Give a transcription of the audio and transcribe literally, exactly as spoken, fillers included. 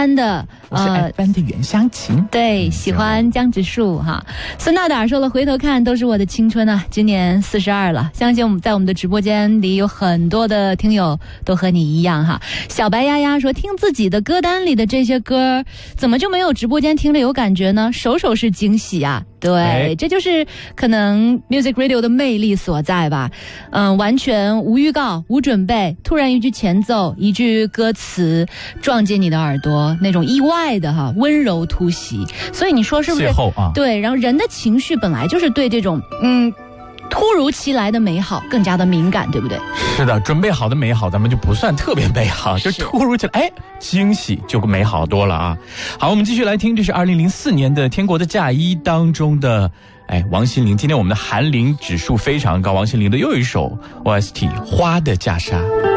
潘的， 我是爱班的袁湘琴。 对，喜欢江直树哈。孙大胆说了，回头看都是我的青春啊，今年四十二了，相信我们在我们的直播间里有很多的听友都和你一样哈。小白丫丫说，听自己的歌单里的这些歌，怎么就没有直播间听着有感觉呢？首首是惊喜啊。对、哎，这就是可能 Music Radio 的魅力所在吧。嗯，完全无预告、无准备，突然一句前奏、一句歌词撞进你的耳朵，那种意外的哈温柔突袭。所以你说是不是？ 邂逅啊， 对，然后人的情绪本来就是对这种嗯突如其来的美好更加的敏感，对不对？ 是的，准备好的美好咱们就不算特别美好，就突如其来，哎，惊喜就美好多了啊。好，我们继续来听，这是二零零四年的《天国的嫁衣》当中的哎王心凌。今天我们的韩龄指数非常高，王心凌的又一首 O S T《花的嫁纱》。